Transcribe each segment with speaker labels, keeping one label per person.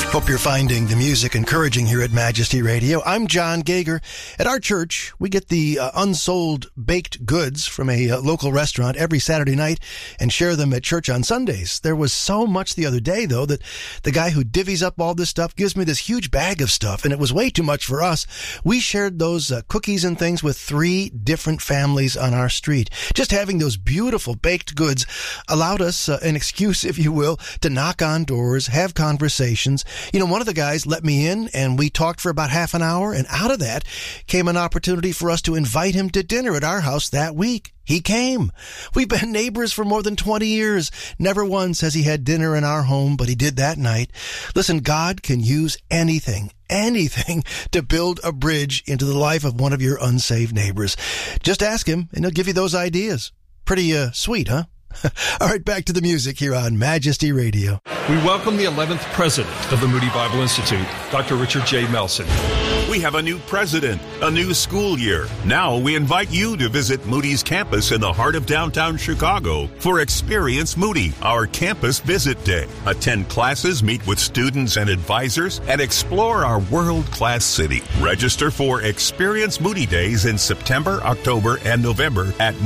Speaker 1: Hope you're finding the music encouraging here at Majesty Radio. I'm John Gager. At our church, we get the unsold baked goods from a local restaurant every Saturday night and share them at church on Sundays. There was so much the other day, though, that the guy who divvies up all this stuff gives me this huge bag of stuff, and it was way too much for us. We shared those cookies and things with 3 different families on our street. Just having those beautiful baked goods allowed us an excuse, if you will, to knock on doors, have conversations. You know, one of the guys let me in and we talked for about half an hour, and out of that came an opportunity for us to invite him to dinner at our house that week. He came. We've been neighbors for more than 20 years. Never once has he had dinner in our home, but he did that night. Listen, God can use anything to build a bridge into the life of one of your unsaved neighbors. Just ask him and he'll give you those ideas. Pretty sweet, huh? All right, back to the music here on Majesty Radio.
Speaker 2: We welcome the 11th president of the Moody Bible Institute, Dr. Richard J. Melson.
Speaker 3: We have a new president, a new school year. Now we invite you to visit Moody's campus in the heart of downtown Chicago for Experience Moody, our campus visit day. Attend classes, meet with students and advisors, and explore our world-class city. Register for Experience Moody Days in September, October, and November at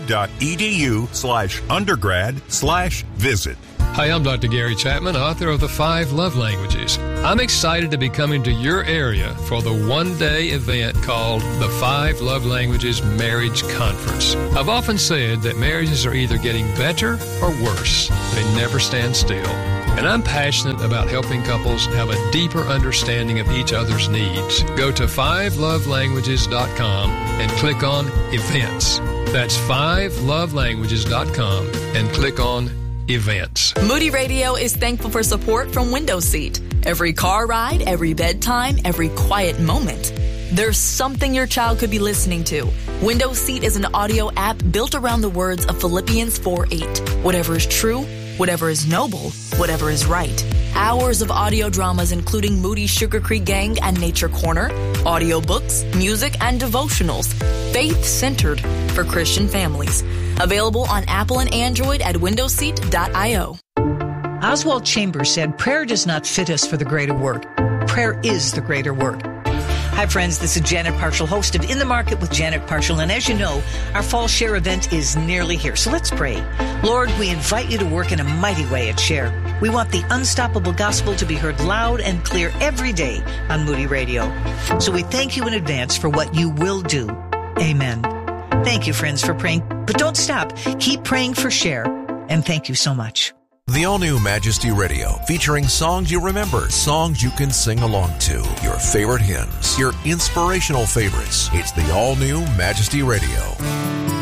Speaker 3: moody.edu/undergrad/visit.
Speaker 4: Hi, I'm Dr. Gary Chapman, author of The 5 Love Languages. I'm excited to be coming to your area for the one-day event called the 5 Love Languages Marriage Conference. I've often said that marriages are either getting better or worse. They never stand still. And I'm passionate about helping couples have a deeper understanding of each other's needs. Go to 5lovelanguages.com and click on Events. That's 5lovelanguages.com and click on Events.
Speaker 5: Moody Radio is thankful for support from Window Seat. Every car ride, every bedtime, every quiet moment. There's something your child could be listening to. Window Seat is an audio app built around the words of Philippians 4:8. Whatever is true, whatever is noble, whatever is right. Hours of audio dramas including Moody's Sugar Creek Gang and Nature Corner, audiobooks, music, and devotionals. Faith-centered for Christian families. Available on Apple and Android at windowseat.io.
Speaker 6: Oswald Chambers said, "Prayer does not fit us for the greater work. Prayer is the greater work." Hi, friends. This is Janet Parshall, host of In the Market with Janet Parshall. And as you know, our Fall Share event is nearly here. So let's pray. Lord, we invite you to work in a mighty way at Share. We want the unstoppable gospel to be heard loud and clear every day on Moody Radio. So we thank you in advance for what you will do. Amen. Thank you, friends, for praying. But don't stop. Keep praying for Share. And thank you so much.
Speaker 7: The all-new Majesty Radio, featuring songs you remember, songs you can sing along to, your favorite hymns, your inspirational favorites. It's the all-new Majesty Radio.